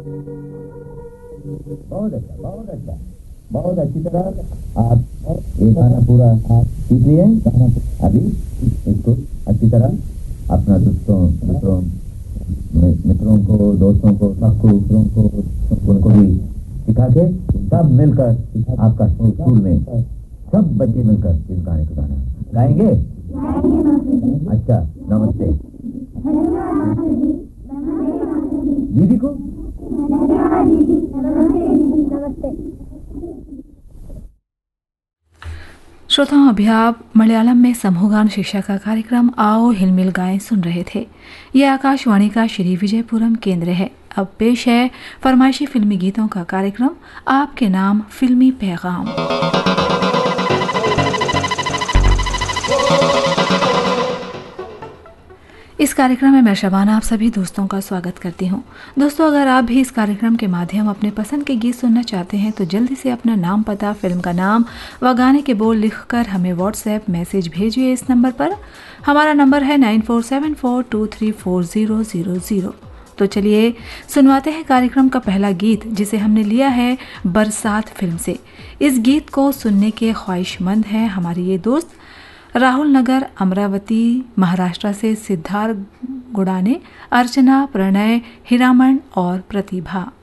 बहुत अच्छा, बहुत अच्छा, बहुत अच्छी तरह आप ये गाना पूरा आप सीख लिए। गाना अभी इसको अच्छी तरह अपना दोस्तों दूसरों मित्रों को, दोस्तों को, सबको, दूसरों को, उनको भी सिखा के सब मिलकर आपका स्कूल में सब बच्चे मिलकर इस गाने को गाना गाएंगे। अच्छा, नमस्ते दीदी को। श्रोताओं, अभी आप मलयालम में समूहगान शिक्षा का कार्यक्रम आओ हिलमिल गाएं सुन रहे थे। यह आकाशवाणी का श्री विजयपुरम केंद्र है। अब पेश है फरमाइशी फिल्मी गीतों का कार्यक्रम आपके नाम फिल्मी पैगाम। इस कार्यक्रम में मैं शबाना आप सभी दोस्तों का स्वागत करती हूं। दोस्तों, अगर आप भी इस कार्यक्रम के माध्यम अपने पसंद के गीत सुनना चाहते हैं तो जल्दी से अपना नाम, पता, फिल्म का नाम व गाने के बोल लिखकर हमें व्हाट्सएप मैसेज भेजिए इस नंबर पर। हमारा नंबर है 9474234000। तो चलिए सुनवाते हैं कार्यक्रम का पहला गीत, जिसे हमने लिया है बरसात फिल्म से। इस गीत को सुनने के ख्वाहिशमंद हैं हमारे ये दोस्त राहुल नगर, अमरावती, महाराष्ट्र से सिद्धार्थ गुड़ाने, अर्चना, प्रणय, हिरामण और प्रतिभा।